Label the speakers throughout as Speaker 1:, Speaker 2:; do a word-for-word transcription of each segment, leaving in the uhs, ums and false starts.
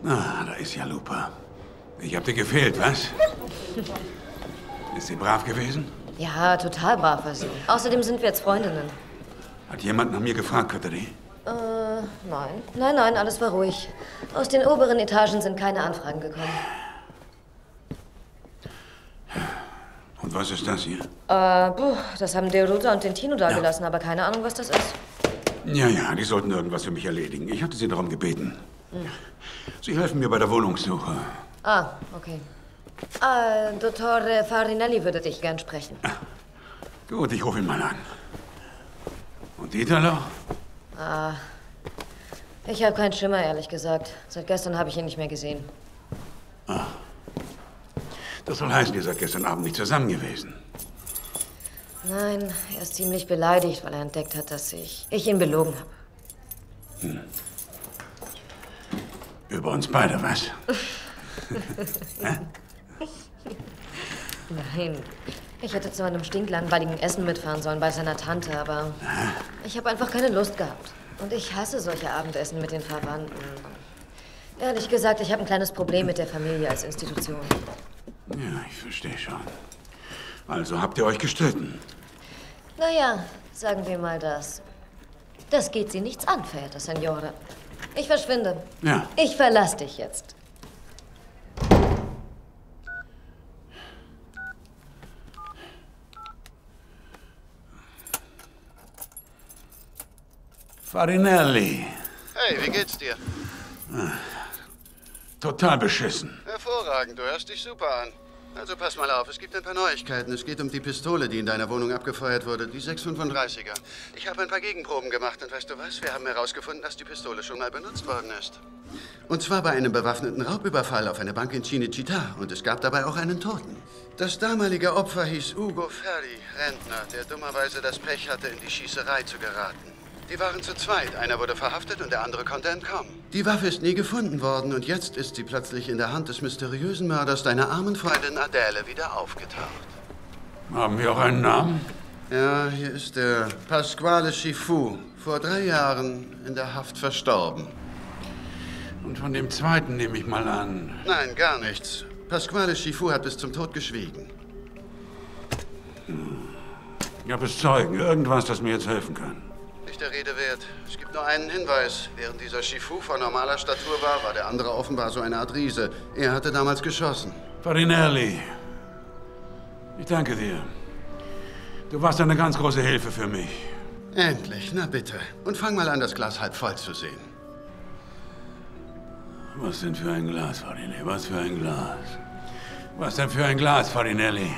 Speaker 1: Ah, da ist ja Lupa. Ich hab dir gefehlt, was? Ist sie brav gewesen?
Speaker 2: Ja, total brav war sie. Außerdem sind wir jetzt Freundinnen.
Speaker 1: Hat jemand nach mir gefragt, Katharine?
Speaker 2: Äh, nein. Nein, nein, alles war ruhig. Aus den oberen Etagen sind keine Anfragen gekommen.
Speaker 1: Und was ist das hier?
Speaker 2: Äh, puh, das haben Deruta und den Tino da gelassen, aber keine Ahnung, was das ist.
Speaker 1: Ja, ja, die sollten irgendwas für mich erledigen. Ich hatte sie darum gebeten. Hm. Sie helfen mir bei der Wohnungssuche.
Speaker 2: Ah, okay. Ah, Dottore Farinelli würde dich gern sprechen.
Speaker 1: Ah, gut, ich rufe ihn mal an. Und Italo?
Speaker 2: Ah, ich habe keinen Schimmer, ehrlich gesagt. Seit gestern habe ich ihn nicht mehr gesehen.
Speaker 1: Ah. Das soll heißen, ihr seid gestern Abend nicht zusammen gewesen.
Speaker 2: Nein, er ist ziemlich beleidigt, weil er entdeckt hat, dass ich, ich ihn belogen habe.
Speaker 1: Hm. Über uns beide, was?
Speaker 2: Nein. Ich hätte zu einem stinklangweiligen Essen mitfahren sollen bei seiner Tante, aber ich habe einfach keine Lust gehabt. Und ich hasse solche Abendessen mit den Verwandten. Ehrlich gesagt, ich habe ein kleines Problem mit der Familie als Institution.
Speaker 1: Ja, ich verstehe schon. Also habt ihr euch gestritten?
Speaker 2: Naja, sagen wir mal das. Das geht Sie nichts an, verehrter Signore. Ich verschwinde.
Speaker 1: Ja.
Speaker 2: Ich verlasse dich jetzt.
Speaker 1: Farinelli.
Speaker 3: Hey, wie geht's dir?
Speaker 1: Ah, total beschissen.
Speaker 3: Hervorragend, du hörst dich super an. Also pass mal auf, es gibt ein paar Neuigkeiten. Es geht um die Pistole, die in deiner Wohnung abgefeuert wurde, die sechs fünfunddreißiger. Ich habe ein paar Gegenproben gemacht und weißt du was? Wir haben herausgefunden, dass die Pistole schon mal benutzt worden ist. Und zwar bei einem bewaffneten Raubüberfall auf eine Bank in Cinecittà und es gab dabei auch einen Toten. Das damalige Opfer hieß Ugo Ferri, Rentner, der dummerweise das Pech hatte, in die Schießerei zu geraten. Die waren zu zweit. Einer wurde verhaftet und der andere konnte entkommen. Die Waffe ist nie gefunden worden und jetzt ist sie plötzlich in der Hand des mysteriösen Mörders deiner armen Freundin Adele wieder aufgetaucht.
Speaker 1: Haben wir auch einen Namen?
Speaker 3: Ja, hier ist der Pasquale Schifu, vor drei Jahren in der Haft verstorben.
Speaker 1: Und von dem zweiten nehme ich mal an.
Speaker 3: Nein, gar nichts. Pasquale Schifu hat bis zum Tod geschwiegen.
Speaker 1: Hm. Ich habe es Zeugen, irgendwas, das mir jetzt helfen kann.
Speaker 3: Nicht der Rede wert. Es gibt nur einen Hinweis. Während dieser Schifu von normaler Statur war, war der andere offenbar so eine Art Riese. Er hatte damals geschossen.
Speaker 1: Farinelli, ich danke dir. Du warst eine ganz große Hilfe für mich.
Speaker 3: Endlich, na bitte. Und fang mal an, das Glas halb voll zu sehen.
Speaker 1: Was denn für ein Glas, Farinelli? Was für ein Glas? Was denn für ein Glas, Farinelli?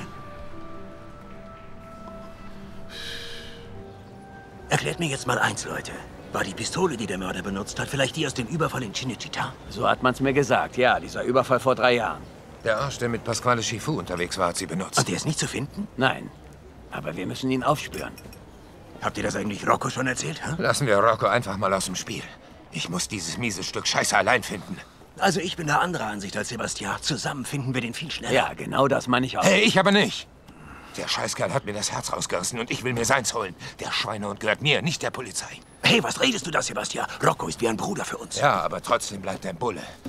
Speaker 4: Erklärt mir jetzt mal eins, Leute. War die Pistole, die der Mörder benutzt hat, vielleicht die aus dem Überfall in Cinecittà?
Speaker 5: So hat man's mir gesagt, ja. Dieser Überfall vor drei Jahren.
Speaker 6: Der Arsch, der mit Pasquale Schifu unterwegs war, hat sie benutzt.
Speaker 4: Und der ist nicht zu finden?
Speaker 5: Nein. Aber wir müssen ihn aufspüren.
Speaker 4: Habt ihr das eigentlich Rocco schon erzählt? Hä?
Speaker 6: Lassen wir Rocco einfach mal aus dem Spiel. Ich muss dieses miese Stück Scheiße allein finden.
Speaker 4: Also ich bin da anderer Ansicht als Sebastian. Zusammen finden wir den viel schneller.
Speaker 5: Ja, genau das meine ich auch.
Speaker 6: Hey, ich aber nicht. Der Scheißkerl hat mir das Herz rausgerissen und ich will mir seins holen. Der Schweinehund gehört mir, nicht der Polizei.
Speaker 4: Hey, was redest du da, Sebastian? Rocco ist wie ein Bruder für uns.
Speaker 6: Ja, aber trotzdem bleibt er ein Bulle.